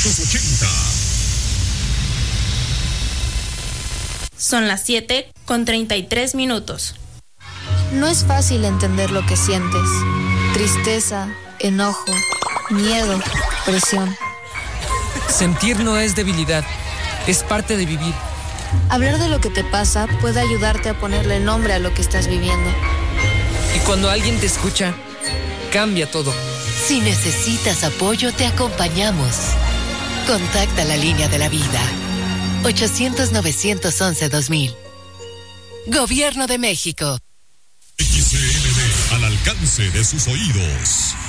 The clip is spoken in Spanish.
1980. Son las 7:33. No es fácil entender lo que sientes. Tristeza, enojo, miedo, presión. Sentir no es debilidad, es parte de vivir. Hablar de lo que te pasa puede ayudarte a ponerle nombre a lo que estás viviendo. Y cuando alguien te escucha, cambia todo. Si necesitas apoyo, te acompañamos. Contacta la línea de la vida. 800-911-2000. Gobierno de México. XCMD, al alcance de sus oídos.